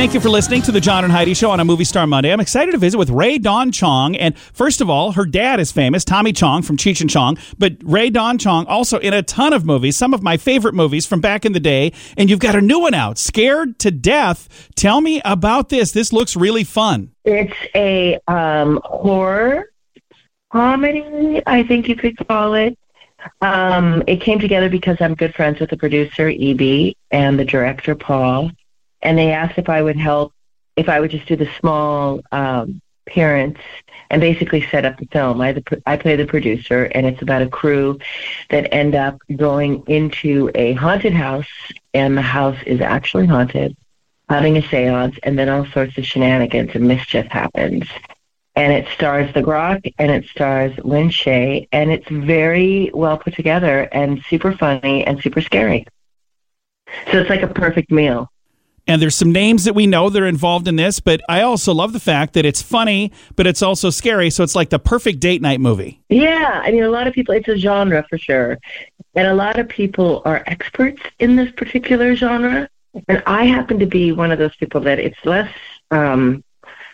Thank you for listening to the John and Heidi Show on a Movie Star Monday. I'm excited to visit with Rae Dawn Chong. And first of all, her dad is famous, Tommy Chong from Cheech and Chong. But Rae Dawn Chong also in a ton of movies, some of my favorite movies from back in the day. And you've got a new one out, Scared to Death. Tell me about this. This looks really fun. It's a horror comedy, I think you could call it. It came together because I'm good friends with the producer, E.B., and the director, Paul. And they asked if I would help, if I would just do the small appearance and basically set up the film. I play the producer, and it's about a crew that end up going into a haunted house, and the house is actually haunted, having a seance, and then all sorts of shenanigans and mischief happens. And it stars The Grok, and it stars Lin Shaye, and it's very well put together and super funny and super scary. So it's like a perfect meal. And there's some names that we know that are involved in this, but I also love the fact that it's funny, but it's also scary, so it's like the perfect date night movie. Yeah, I mean, a lot of people, it's a genre for sure. And a lot of people are experts in this particular genre. And I happen to be one of those people that it's less... I've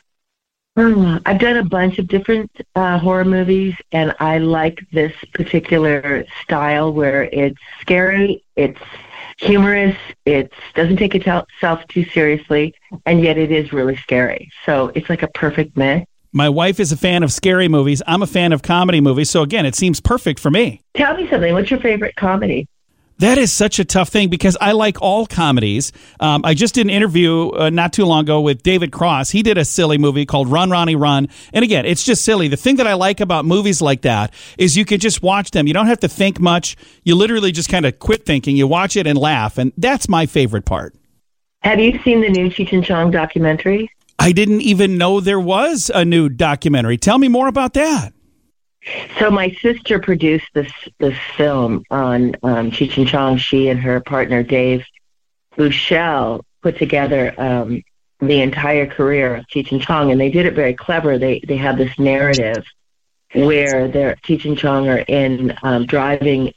done a bunch of different horror movies, and I like this particular style where it's scary, it's humorous, it doesn't take itself too seriously, and yet it is really scary. So it's like a perfect mix. My wife is a fan of scary movies. I'm a fan of comedy movies. So again, it seems perfect for me. Tell me something. What's your favorite comedy? That is such a tough thing because I like all comedies. I just did an interview not too long ago with David Cross. He did a silly movie called Run, Ronnie, Run. And again, it's just silly. The thing that I like about movies like that is you can just watch them. You don't have to think much. You literally just kind of quit thinking. You watch it and laugh. And that's my favorite part. Have you seen the new Cheech and Chong documentary? I didn't even know there was a new documentary. Tell me more about that. So my sister produced this film on Cheech and Chong. She and her partner, Dave Bouchel, put together the entire career of Cheech and Chong, and they did it very clever. They have this narrative where Cheech and Chong are in driving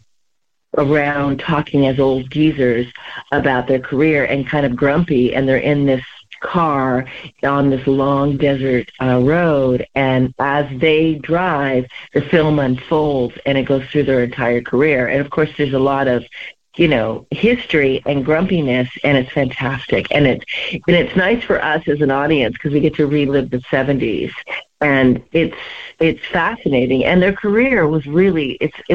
around talking as old geezers about their career and kind of grumpy, and they're in this car on this long desert road, and as they drive, the film unfolds and it goes through their entire career. And of course there's a lot of history and grumpiness, and it's fantastic, and it's nice for us as an audience because we get to relive the 70s, and it's fascinating. And their career was really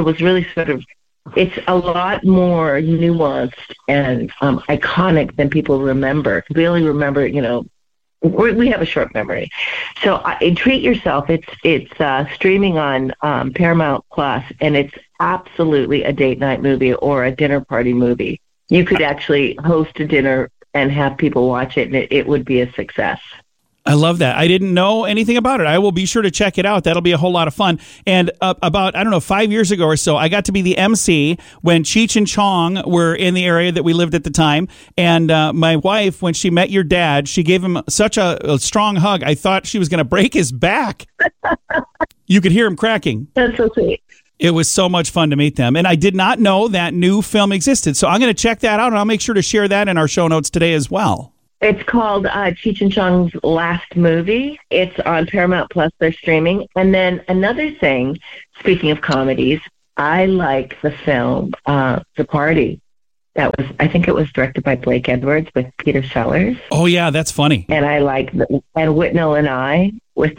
it's a lot more nuanced and iconic than people remember. We only remember, we have a short memory. So treat yourself. It's streaming on Paramount Plus, and it's absolutely a date night movie or a dinner party movie. You could actually host a dinner and have people watch it, and it would be a success. I love that. I didn't know anything about it. I will be sure to check it out. That'll be a whole lot of fun. And about, 5 years ago or so, I got to be the MC when Cheech and Chong were in the area that we lived at the time. And my wife, when she met your dad, she gave him such a strong hug. I thought she was going to break his back. You could hear him cracking. That's so sweet. It was so much fun to meet them. And I did not know that new film existed. So I'm going to check that out, and I'll make sure to share that in our show notes today as well. It's called Cheech and Chong's Last Movie. It's on Paramount Plus. They're streaming. And then another thing, speaking of comedies, I like the film The Party. I think it was directed by Blake Edwards with Peter Sellers. Oh, yeah, that's funny. And I like, and with Noel and I, with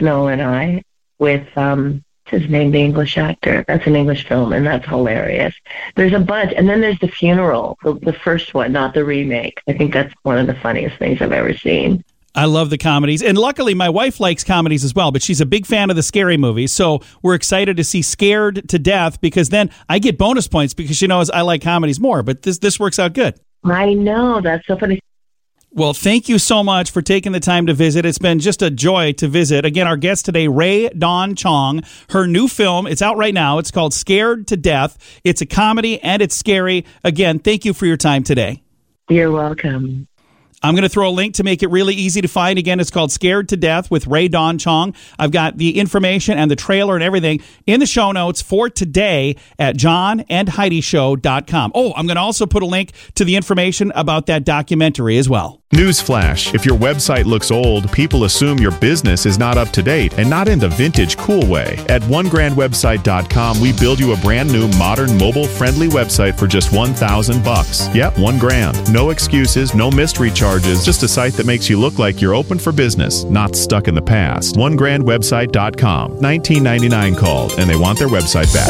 what's his name, the English actor. That's an English film, and that's hilarious. There's a bunch. And then there's The Funeral, the first one, not the remake. I think that's one of the funniest things I've ever seen. I love the comedies. And luckily, my wife likes comedies as well, but she's a big fan of the scary movies. So we're excited to see Scared to Death, because then I get bonus points because she knows I like comedies more. But this works out good. I know. That's so funny. Well, thank you so much for taking the time to visit. It's been just a joy to visit. Again, our guest today, Rae Dawn Chong. Her new film, it's out right now. It's called Scared to Death. It's a comedy and it's scary. Again, thank you for your time today. You're welcome. I'm going to throw a link to make it really easy to find. Again, it's called Scared to Death with Rae Dawn Chong. I've got the information and the trailer and everything in the show notes for today at johnandheidishow.com. Oh, I'm going to also put a link to the information about that documentary as well. Newsflash, if your website looks old, people assume your business is not up to date and not in the vintage cool way. At onegrandwebsite.com, we build you a brand new, modern, mobile-friendly website for just $1,000. Yep, $1,000. No excuses, no mystery charges, just a site that makes you look like you're open for business, not stuck in the past. onegrandwebsite.com. $19.99 called, and they want their website back.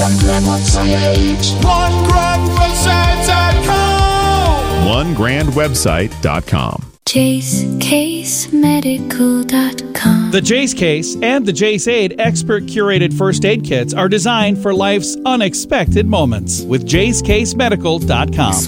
onegrandwebsite.com. JaceCaseMedical.com. The Jace Case and the Jace Aid expert curated first aid kits are designed for life's unexpected moments with JaceCaseMedical.com.